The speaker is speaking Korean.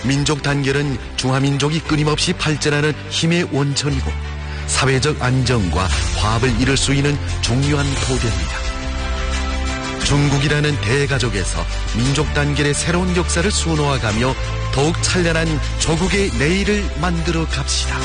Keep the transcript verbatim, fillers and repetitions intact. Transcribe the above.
민족 단결은 중화민족이 끊임없이 발전하는 힘의 원천이고 사회적 안정과 화합을 이룰 수 있는 중요한 토대입니다. 중국이라는 대가족에서 민족 단결의 새로운 역사를 수놓아가며 더욱 찬란한 조국의 내일을 만들어 갑시다.